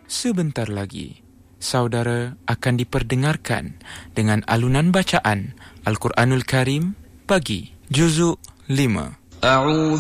Sebentar lagi, saudara akan diperdengarkan dengan alunan bacaan Al-Quranul Karim bagi Juzuk 5.